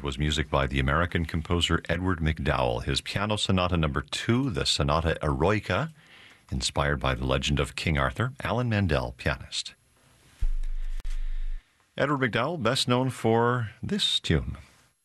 That was music by the American composer Edward MacDowell. His Piano Sonata No. 2, the Sonata Eroica, inspired by the legend of King Arthur. Alan Mandel, pianist. Edward MacDowell, best known for this tune.